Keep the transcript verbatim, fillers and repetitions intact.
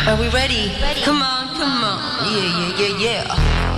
Are we ready? Come on, come on. Yeah, yeah, yeah, yeah.